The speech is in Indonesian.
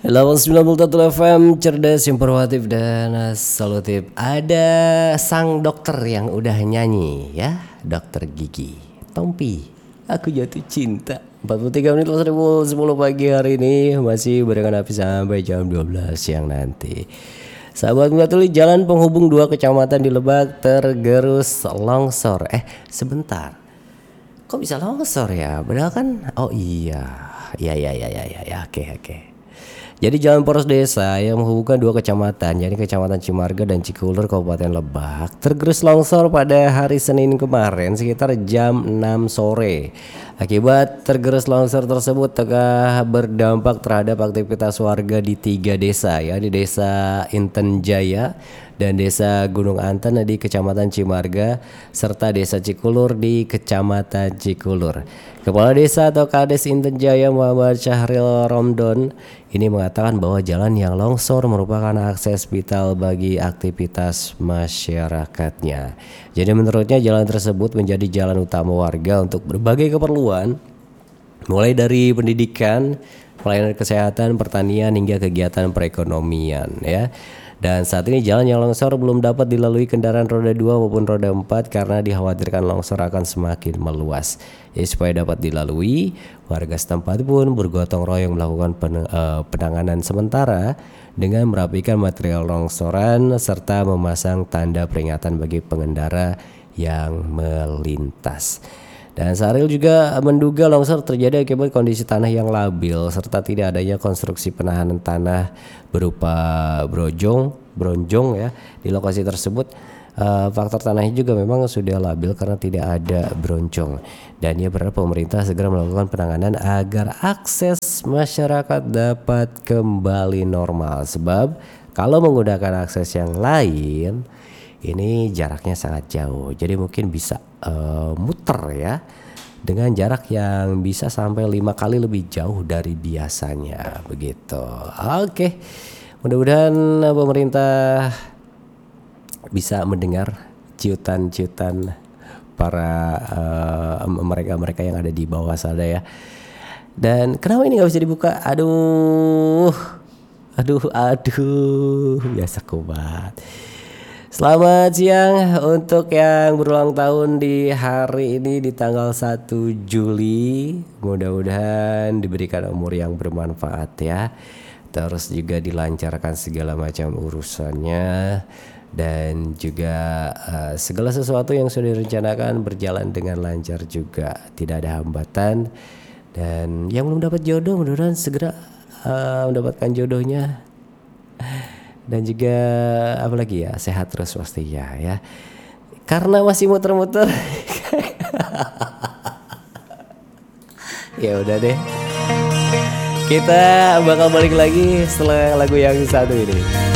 891 FM, cerdas, informatif, dan solutif. Ada sang dokter yang udah nyanyi ya, dokter gigi Tompi, aku jatuh cinta. 43 menit lewat 10 pagi hari ini masih barengan Hafiz sampai jam 12 siang nanti. Sahabat Mulatuli, jalan penghubung dua kecamatan di Lebak tergerus longsor. Sebentar, kok bisa longsor ya? Padahal kan, oh iya, oke. Jadi jalan poros desa yang menghubungkan dua kecamatan, yakni Kecamatan Cimarga dan Cikulur, Kabupaten Lebak, tergerus longsor pada hari Senin kemarin sekitar jam 6 sore. Akibat tergerus longsor tersebut tengah berdampak terhadap aktivitas warga di 3 desa, ya, di Desa Inten Jaya dan Desa Gunung Anten di Kecamatan Cimarga serta Desa Cikulur di Kecamatan Cikulur. Kepala Desa atau Kades Inten Jaya Muhammad Syahril Romdon ini mengatakan bahwa jalan yang longsor merupakan akses vital bagi aktivitas masyarakatnya. Jadi menurutnya jalan tersebut menjadi jalan utama warga untuk berbagai keperluan, mulai dari pendidikan, pelayanan kesehatan, pertanian hingga kegiatan perekonomian, ya. Dan saat ini jalan yang longsor belum dapat dilalui kendaraan roda 2 maupun roda 4 karena dikhawatirkan longsor akan semakin meluas. Jadi supaya dapat dilalui, warga setempat pun bergotong royong melakukan penanganan sementara dengan merapikan material longsoran serta memasang tanda peringatan bagi pengendara yang melintas. Dan Syahril juga menduga longsor terjadi akibat kondisi tanah yang labil serta tidak adanya konstruksi penahanan tanah berupa bronjong ya di lokasi tersebut. Faktor tanahnya juga memang sudah labil karena tidak ada bronjong. Dan ia berharap pemerintah segera melakukan penanganan agar akses masyarakat dapat kembali normal. Sebab kalau menggunakan akses yang lain, ini jaraknya sangat jauh, jadi mungkin bisa muter ya dengan jarak yang bisa sampai 5 kali lebih jauh dari biasanya begitu. Oke, mudah-mudahan pemerintah bisa mendengar ciutan-ciutan para mereka yang ada di bawah sana ya. Dan kenapa ini nggak bisa dibuka? Aduh, biasa kubat. Selamat siang untuk yang berulang tahun di hari ini di tanggal 1 Juli. Mudah-mudahan diberikan umur yang bermanfaat ya. Terus juga dilancarkan segala macam urusannya. Dan juga segala sesuatu yang sudah direncanakan berjalan dengan lancar juga. Tidak ada hambatan. Dan yang belum dapat jodoh mudah-mudahan segera mendapatkan jodohnya. Dan juga apalagi ya, sehat terus pastinya ya. Karena masih muter-muter. Ya udah deh. Kita bakal balik lagi setelah lagu yang satu ini.